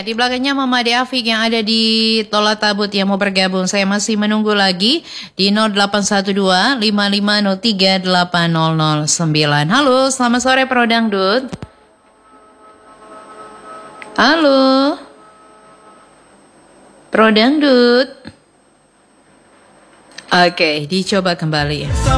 di belakangnya Mama Ade Afik yang ada di Tola Tabut yang mau bergabung. Saya masih menunggu lagi di 0812 5503 8009. Halo, selamat sore Pro Dangdut. Halo, Pro Dangdut. Oke, dicoba kembali.